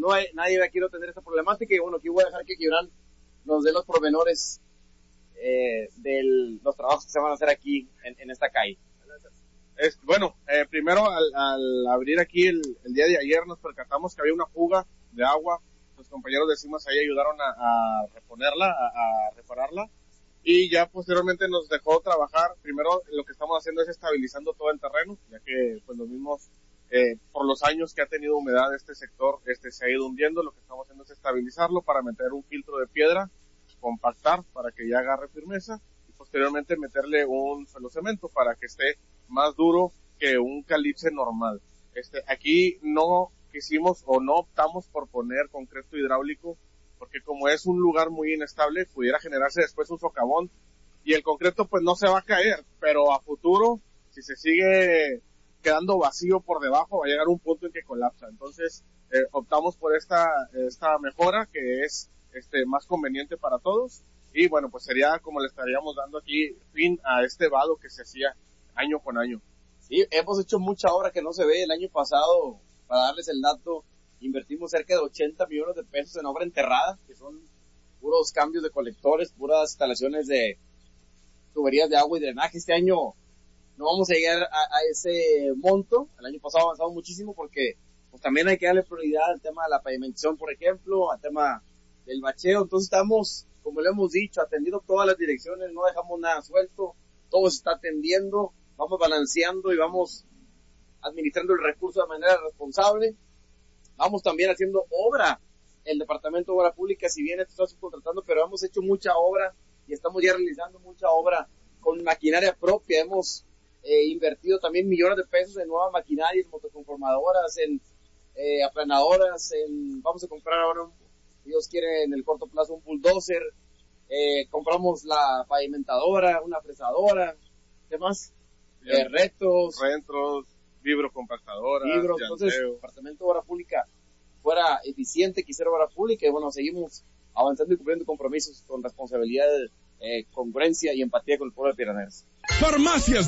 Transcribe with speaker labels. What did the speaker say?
Speaker 1: nadie va a querer tener esta problemática, y bueno, aquí voy a dejar que Gibran nos dé los pormenores de los trabajos que se van a hacer aquí en esta calle.
Speaker 2: Primero al abrir aquí el día de ayer nos percatamos que había una fuga de agua. Los compañeros de CIMAS ahí ayudaron a reponerla, a repararla, y ya posteriormente nos dejó trabajar. Primero lo que estamos haciendo es estabilizando todo el terreno, ya que pues los mismos, por los años que ha tenido humedad este sector, se ha ido hundiendo. Lo que estamos haciendo es estabilizarlo para meter un filtro de piedra, compactar para que ya agarre firmeza, y posteriormente meterle un suelo cemento para que esté más duro que un caliche normal. Aquí no quisimos o no optamos por poner concreto hidráulico, porque como es un lugar muy inestable, pudiera generarse después un socavón, y el concreto pues no se va a caer, pero a futuro, si se sigue quedando vacío por debajo, va a llegar un punto en que colapsa. Entonces, optamos por esta mejora, que es más conveniente para todos, y bueno, pues sería como le estaríamos dando aquí fin a este vado que se hacía año con año.
Speaker 1: Sí, hemos hecho mucha obra que no se ve. El año pasado, para darles el dato, invertimos cerca de 80 millones de pesos en obra enterrada, que son puros cambios de colectores, puras instalaciones de tuberías de agua y drenaje. Este año no vamos a llegar a ese monto. El año pasado avanzamos muchísimo porque pues también hay que darle prioridad al tema de la pavimentación, por ejemplo, al tema del bacheo. Entonces estamos, como le hemos dicho, atendiendo todas las direcciones, no dejamos nada suelto, todo se está atendiendo, vamos balanceando y vamos administrando el recurso de manera responsable. Vamos también haciendo obra, el Departamento de Obra Pública, si bien esto está subcontratando, pero hemos hecho mucha obra y estamos ya realizando mucha obra con maquinaria propia. Hemos invertido también millones de pesos en nuevas maquinarias, motoconformadoras, en aplanadoras, vamos a comprar ahora, Dios quiere, en el corto plazo un bulldozer, compramos la pavimentadora, una fresadora, ¿qué más? Retros,
Speaker 2: vibrocompactadoras,
Speaker 1: entonces el Departamento de Obra Pública fuera eficiente, quisiera obra pública, y bueno, seguimos avanzando y cumpliendo compromisos con responsabilidad, congruencia y empatía con el pueblo de Piedras Negras.
Speaker 3: Farmacias